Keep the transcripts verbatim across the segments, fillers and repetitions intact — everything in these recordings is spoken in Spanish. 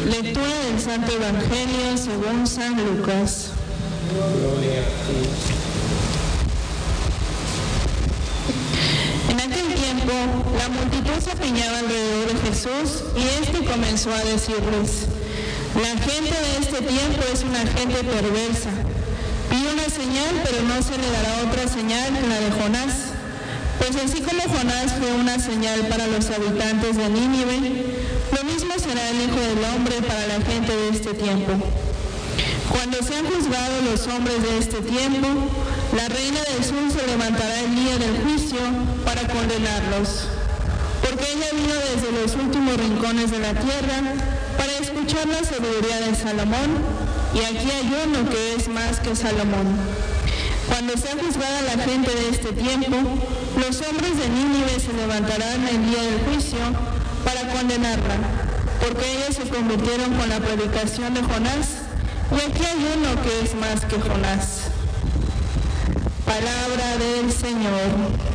Lectura del Santo Evangelio según San Lucas. Gloria a ti. En aquel tiempo, la multitud se apiñaba alrededor de Jesús y éste comenzó a decirles: la gente de este tiempo es una gente perversa. Pide una señal, pero no se le dará otra señal que la de Jonás. Pues así como Jonás fue una señal para los habitantes de Nínive, lo mismo será el Hijo del Hombre para la gente de este tiempo. Cuando sean juzgados los hombres de este tiempo, la reina del sur se levantará el día del juicio para condenarlos, porque ella vino desde los últimos rincones de la tierra para escuchar la sabiduría de Salomón, y aquí hay uno que es más que Salomón. Cuando sea juzgada la gente de este tiempo, los hombres de Nínive se levantarán el día del juicio para condenarla, porque ellos se convirtieron con la predicación de Jonás, y aquí hay uno que es más que Jonás. Palabra del Señor.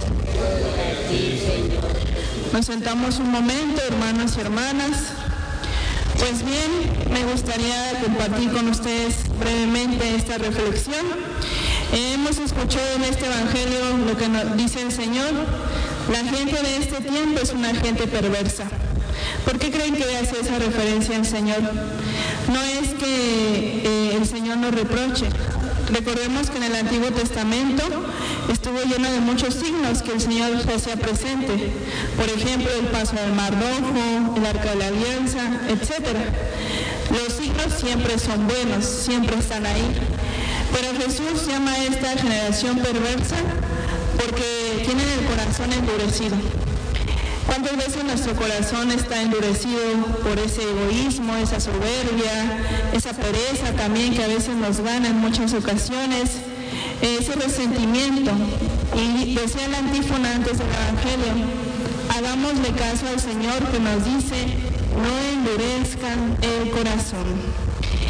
Nos sentamos un momento, hermanos y hermanas. Pues bien, me gustaría compartir con ustedes brevemente esta reflexión. Eh, hemos escuchado en este Evangelio lo que nos dice el Señor: la gente de este tiempo es una gente perversa. ¿Por qué creen que hace esa referencia al Señor? No es que eh, el Señor nos reproche. Recordemos que en el Antiguo Testamento estuvo lleno de muchos signos que el Señor se hacía presente. Por ejemplo, el paso del Mar Rojo, el Arca de la Alianza, etcétera. Los signos siempre son buenos, siempre están ahí. Pero Jesús llama a esta generación perversa porque tienen el corazón endurecido. ¿Cuántas veces nuestro corazón está endurecido por ese egoísmo, esa soberbia, esa pereza también que a veces nos gana en muchas ocasiones, ese resentimiento? Y decía la antífona antes del Evangelio: hagámosle caso al Señor que nos dice: no endurezcan el corazón.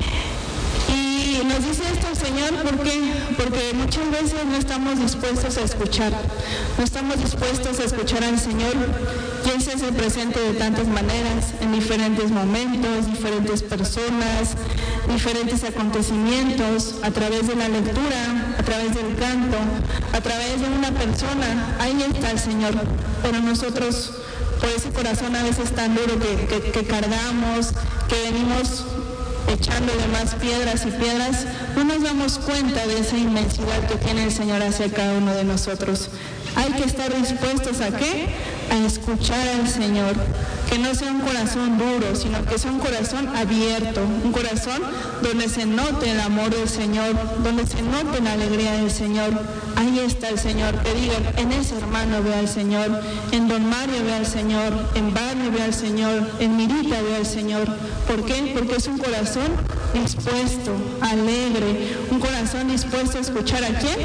Y nos dice esto el Señor, ¿por qué? Porque muchas veces no estamos dispuestos a escuchar, no estamos dispuestos a escuchar al Señor, y Él se hace presente de tantas maneras, en diferentes momentos, diferentes personas, diferentes acontecimientos, a través de la lectura, a través del canto, a través de una persona. Ahí está el Señor, pero nosotros, por ese corazón a veces tan duro que, que, que cargamos, que venimos echándole más piedras y piedras, no nos damos cuenta de esa inmensidad que tiene el Señor hacia cada uno de nosotros. Hay que estar dispuestos ¿a qué? A escuchar al Señor. Que no sea un corazón duro, sino que sea un corazón abierto, un corazón donde se note el amor del Señor, donde se note la alegría del Señor. Ahí está el Señor. Que digan: en ese hermano veo al Señor, en don Mario veo al Señor, en Barney veo al Señor, en Mirita veo al Señor. ¿Por qué? Porque es un corazón dispuesto, alegre, un corazón dispuesto a escuchar ¿a quién?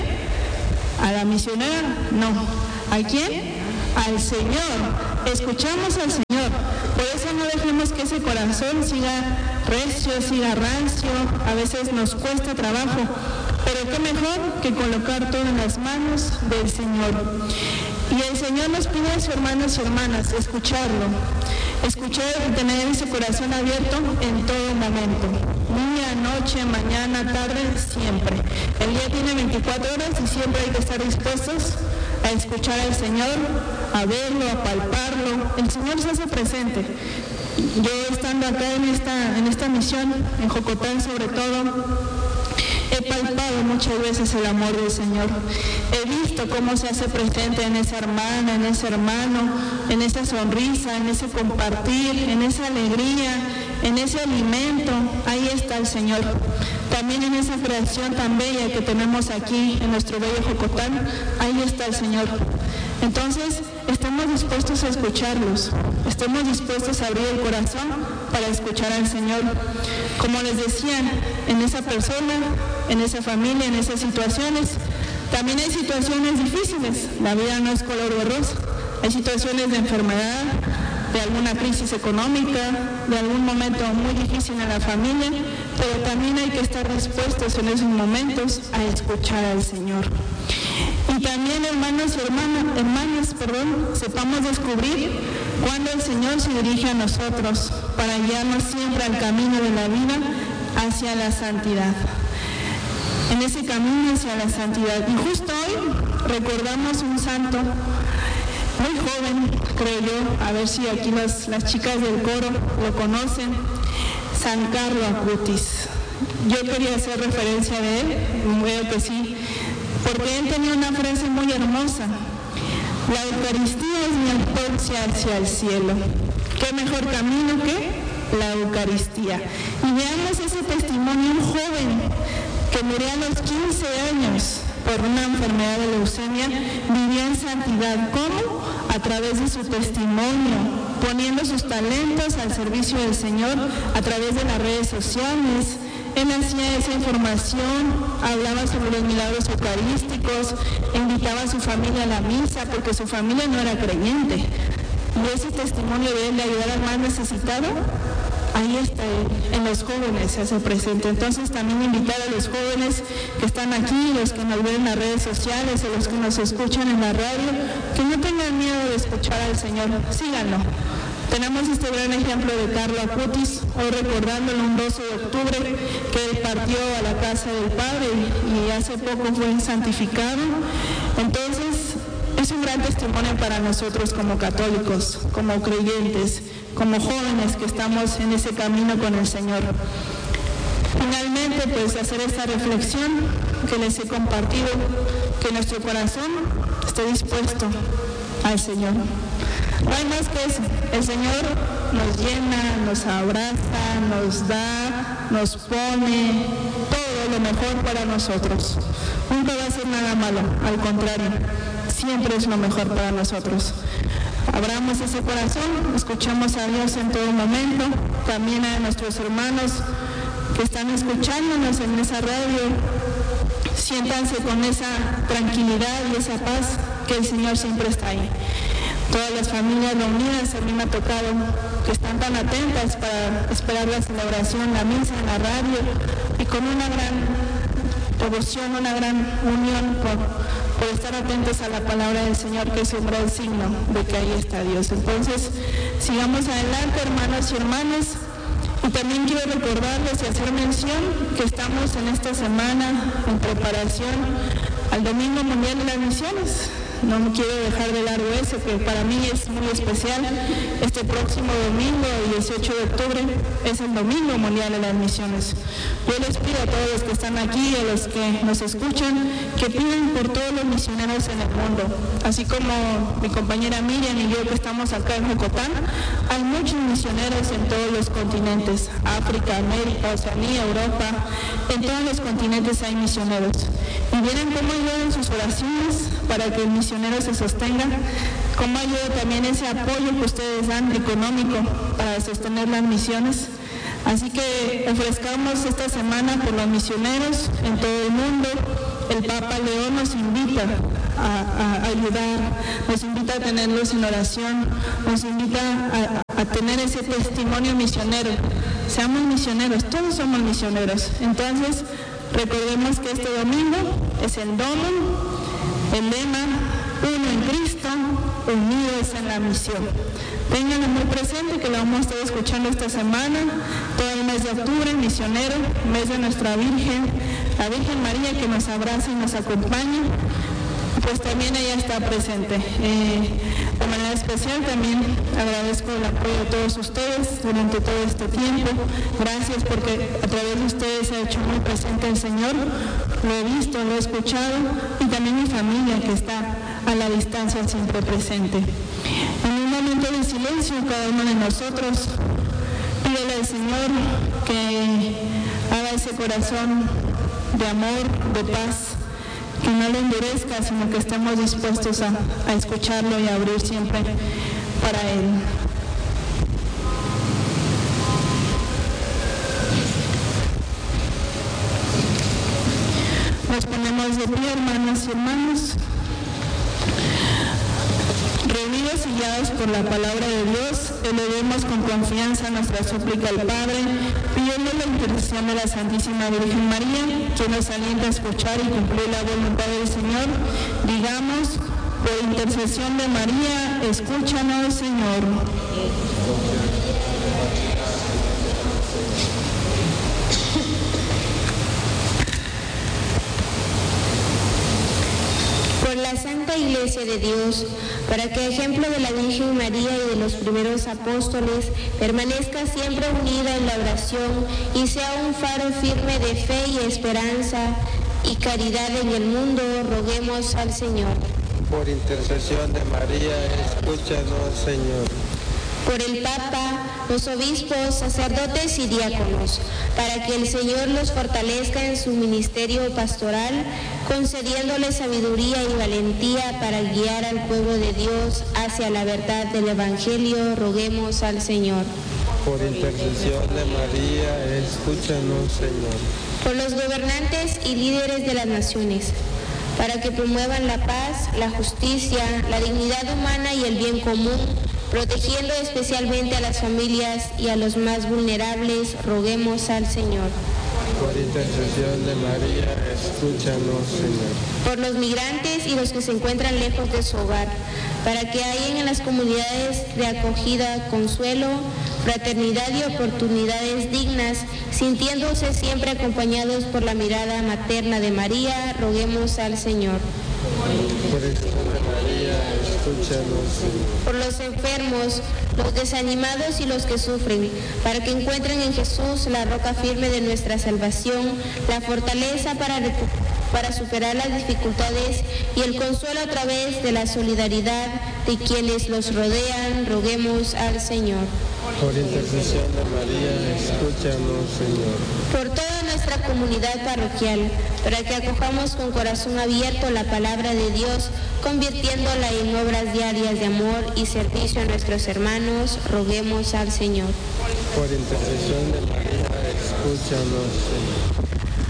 ¿A la misionera? No. ¿A quién? Al Señor. Escuchamos al Señor. Por eso no dejemos que ese corazón siga recio, siga rancio. A veces nos cuesta trabajo, pero qué mejor que colocar todo en las manos del Señor. Y el Señor nos pide a sus hermanos y hermanas escucharlo, escuchar y tener ese corazón abierto en todo momento, día, noche, mañana, tarde, siempre. El día tiene veinticuatro horas y siempre hay que estar dispuestos a escuchar al Señor, a verlo, a palparlo. El Señor se hace presente. Yo estando acá en esta, en esta misión, en Jocotán sobre todo, he palpado muchas veces el amor del Señor. He visto cómo se hace presente en esa hermana, en ese hermano, en esa sonrisa, en ese compartir, en esa alegría, en ese alimento. Ahí está el Señor. También en esa creación tan bella que tenemos aquí en nuestro bello Jocotán, ahí está el Señor. Entonces, estamos dispuestos a escucharlos, estemos dispuestos a abrir el corazón para escuchar al Señor. Como les decían, en esa persona, en esa familia, en esas situaciones, también hay situaciones difíciles. La vida no es color de rosa. Hay situaciones de enfermedad, de alguna crisis económica, de algún momento muy difícil en la familia, pero también hay que estar dispuestos en esos momentos a escuchar al Señor. Y también, hermanos y hermanas, hermanas, perdón, sepamos descubrir cuando el Señor se dirige a nosotros para guiarnos siempre al camino de la vida hacia la santidad. En ese camino hacia la santidad. Y justo hoy recordamos un santo muy joven, creo yo, a ver si aquí las, las chicas del coro lo conocen, San Carlo Acutis. Yo quería hacer referencia de él, veo que sí, porque él tenía una frase muy hermosa: la Eucaristía es mi autopsia hacia el cielo. ¿Qué mejor camino que la Eucaristía? Y veamos ese testimonio, un joven que murió a los quince años por una enfermedad de leucemia, vivía en santidad. ¿Cómo? A través de su testimonio, poniendo sus talentos al servicio del Señor a través de las redes sociales. Él hacía esa información, hablaba sobre los milagros eucarísticos, invitaba a su familia a la misa porque su familia no era creyente. Y ese testimonio de él de ayudar al más necesitado, ahí está él, en los jóvenes se hace presente. Entonces también invitar a los jóvenes que están aquí, los que nos ven en las redes sociales o los que nos escuchan en la radio, que no tengan miedo de escuchar al Señor, síganlo. Tenemos este gran ejemplo de Carlo Acutis, hoy recordándolo un doce de octubre, que él partió a la casa del Padre y, y hace poco fue santificado. Entonces, es un gran testimonio para nosotros como católicos, como creyentes, como jóvenes que estamos en ese camino con el Señor. Finalmente, pues hacer esta reflexión que les he compartido, que nuestro corazón esté dispuesto al Señor. No hay más que eso. El Señor nos llena, nos abraza, nos da, nos pone todo lo mejor para nosotros. Nunca va a ser nada malo, al contrario, siempre es lo mejor para nosotros. Abramos ese corazón, escuchamos a Dios en todo momento, también a nuestros hermanos que están escuchándonos en esa radio, siéntanse con esa tranquilidad y esa paz que el Señor siempre está ahí. Todas las familias reunidas, a mí me ha tocado que están tan atentas para esperar la celebración, la misa, en la radio, y con una gran devoción, una gran unión por, por estar atentos a la palabra del Señor, que es un gran signo de que ahí está Dios. Entonces, sigamos adelante, hermanos y hermanas, y también quiero recordarles y hacer mención que estamos en esta semana en preparación al Domingo Mundial de las Misiones. No me quiero dejar de largo eso, que para mí es muy especial. Este próximo domingo, el dieciocho de octubre, es el Domingo Mundial de las Misiones. Yo les pido a todos los que están aquí, a los que nos escuchan, que pidan por todos los misioneros en el mundo. Así como mi compañera Miriam y yo que estamos acá en Jocotán, hay muchos misioneros en todos los continentes, África, América, Oceanía, Europa, en todos los continentes hay misioneros. Y miren cómo ayudan sus oraciones para que el misionero se sostenga, cómo ayuda también ese apoyo que ustedes dan económico para sostener las misiones. Así que ofrezcamos esta semana por los misioneros en todo el mundo. El Papa León nos invita a, a ayudar, nos invita a tenerlos en oración, nos invita a, a tener ese testimonio misionero. Seamos misioneros, todos somos misioneros. Entonces, recordemos que este domingo es el Domo, el lema, uno en Cristo, unidos en la misión. Ténganlo muy presente, que lo vamos a estar escuchando esta semana, todo el mes de octubre, misionero, mes de nuestra Virgen, la Virgen María, que nos abraza y nos acompaña, pues también ella está presente. Eh, de manera especial también agradezco el apoyo de todos ustedes durante todo este tiempo. Gracias porque a través de ustedes se ha hecho muy presente el Señor. Lo he visto, lo he escuchado, y también mi familia que está a la distancia siempre presente. En un momento de silencio, cada uno de nosotros pídele al Señor que haga ese corazón de amor, de paz, que no lo endurezca, sino que estemos dispuestos a, a escucharlo y a abrir siempre para Él. Nos ponemos de pie, hermanas y hermanos, reunidos y guiados por la palabra de Dios, elevemos con confianza nuestra súplica al Padre, pidiendo la intercesión de la Santísima Virgen María, que nos alienta a escuchar y cumplir la voluntad del Señor. Digamos: Por intercesión de María, escúchanos, Señor. Por la Santa Iglesia de Dios, para que, a ejemplo de la Virgen María y de los primeros apóstoles, permanezca siempre unida en la oración y sea un faro firme de fe y esperanza y caridad en el mundo, roguemos al Señor. Por intercesión de María, escúchanos, Señor. Por el Papa, los obispos, sacerdotes y diáconos, para que el Señor los fortalezca en su ministerio pastoral, concediéndoles sabiduría y valentía para guiar al pueblo de Dios hacia la verdad del Evangelio, roguemos al Señor. Por intercesión de María, escúchanos, Señor. Por los gobernantes y líderes de las naciones, para que promuevan la paz, la justicia, la dignidad humana y el bien común, protegiendo especialmente a las familias y a los más vulnerables, roguemos al Señor. Por intercesión de María, escúchanos, Señor. Por los migrantes y los que se encuentran lejos de su hogar, para que hayan en las comunidades de acogida consuelo, fraternidad y oportunidades dignas, sintiéndose siempre acompañados por la mirada materna de María, roguemos al Señor. Por intercesión de María, escúchanos, Señor. Por los enfermos, los desanimados y los que sufren, para que encuentren en Jesús la roca firme de nuestra salvación, la fortaleza para, para superar las dificultades y el consuelo a través de la solidaridad de quienes los rodean, roguemos al Señor. Por intercesión de María, escúchanos, Señor. Por toda nuestra comunidad parroquial, para que acojamos con corazón abierto la palabra de Dios, convirtiéndola en obras diarias de amor y servicio a nuestros hermanos, roguemos al Señor. Por intercesión de María, escúchanos, Señor.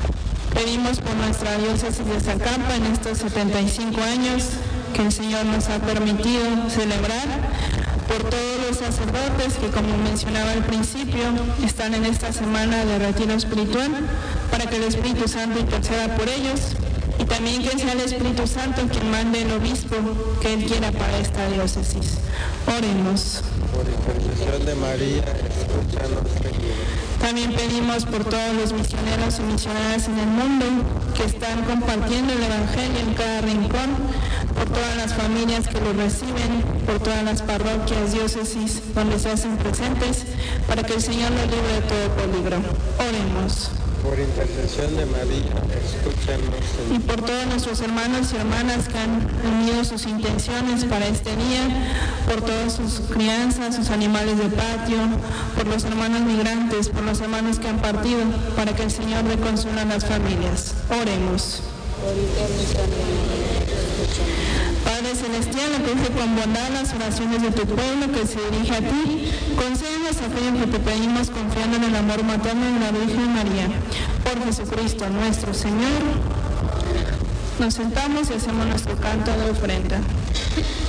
Pedimos por nuestra diócesis de Zacapa en estos setenta y cinco años que el Señor nos ha permitido celebrar, por todos los sacerdotes que, como mencionaba al principio, están en esta semana de retiro espiritual, para que el Espíritu Santo interceda por ellos, y también que sea el Espíritu Santo quien mande el obispo que Él quiera para esta diócesis. Oremos. Por intercesión de María, escúchanos, Señor. También pedimos por todos los misioneros y misioneras en el mundo que están compartiendo el Evangelio en cada rincón, por todas las familias que lo reciben, por todas las parroquias, diócesis donde se hacen presentes, para que el Señor nos libre de todo peligro. Oremos. Por intercesión de María, escúchanos, Señor. Y por todos nuestros hermanos y hermanas que han unido sus intenciones para este día, por todas sus crianzas, sus animales de patio, por los hermanos migrantes, por los hermanos que han partido, para que el Señor dé consuelo a las familias. Oremos. Padre Celestial, acoge con bondad las oraciones de tu pueblo que se dirige a ti. Concédenos aquello que te pedimos confiando en el amor materno de la Virgen María. Por Jesucristo nuestro Señor. Nos sentamos y hacemos nuestro canto de ofrenda.